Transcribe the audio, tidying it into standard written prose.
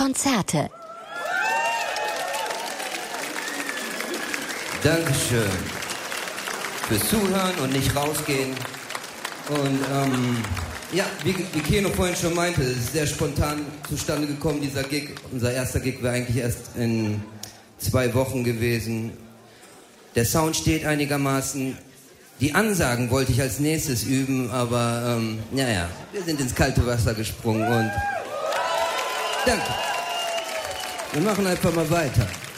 Konzerte. Dankeschön fürs Zuhören und nicht rausgehen. Und ja, wie Keno vorhin schon meinte, es ist sehr spontan zustande gekommen, dieser Gig. Unser erster Gig wäre eigentlich erst in 2 Wochen gewesen. Der Sound steht einigermaßen. Die Ansagen wollte ich als nächstes üben, aber naja, wir sind ins kalte Wasser gesprungen und danke. Wir machen einfach mal weiter.